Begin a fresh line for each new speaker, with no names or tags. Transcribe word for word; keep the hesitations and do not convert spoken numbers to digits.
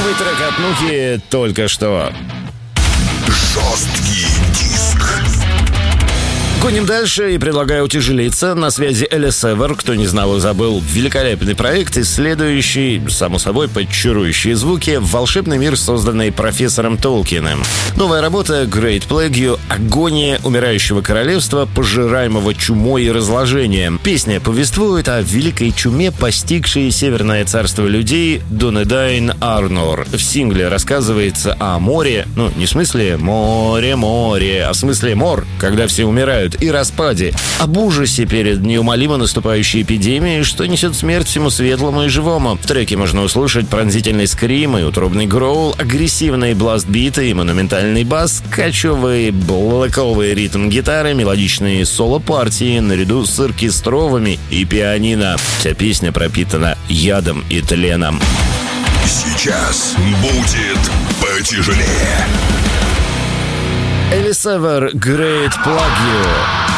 Новый трек от Нуки только что.
Жесткий диск.
Гоним дальше и предлагаю утяжелиться. На связи Элис Эвер, кто не знал и забыл, великолепный проект, исследующий, само собой, подчарующие звуки, волшебный мир, созданный профессором Толкиным. Новая работа Great Plague — агония умирающего королевства, пожираемого чумой и разложением. Песня повествует о великой чуме, постигшей Северное царство людей Дунедайн Арнор. В сингле рассказывается о море, ну, не в смысле море-море, а в смысле мор, когда все умирают, и распаде, об ужасе перед неумолимо наступающей эпидемией, что несет смерть всему светлому и живому. В треке можно услышать пронзительный скрим и утробный гроул, агрессивные бласт-биты и монументальный бас, кочевый блэковый ритм гитары, мелодичные соло-партии наряду с оркестровыми и пианино. Вся песня пропитана ядом и тленом.
Сейчас будет потяжелее.
Элис Эвер, Great Plague.